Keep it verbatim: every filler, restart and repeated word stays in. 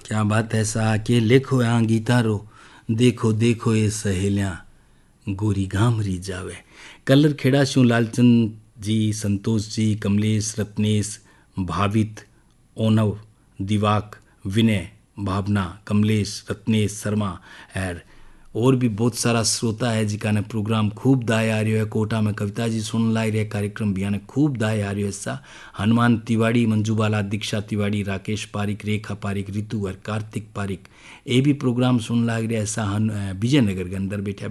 क्या बात है सा के लिखो यहाँ गीतारो, देखो देखो ये सहेलियाँ गोरी घामरी जावे। कलर खेड़ा शू लालचंद जी, संतोष जी, कमलेश, रत्नेश, भावित, ओनव, दिवाक, विनय, भावना, कमलेश, रत्नेश शर्मा है और भी बहुत सारा श्रोता है जिका ने प्रोग्राम खूब दाए आ रही है। कोटा में कविता जी सुन लाई रहे कार्यक्रम भी ने खूब दाए आ रही है। सा हनुमान तिवाड़ी, मंजूबाला, दीक्षा तिवाड़ी, राकेश पारिक, रेखा पारिक, रितु और कार्तिक पारिक ये भी प्रोग्राम सुन लाग रहा है। ऐसा विजयनगर के अंदर बैठा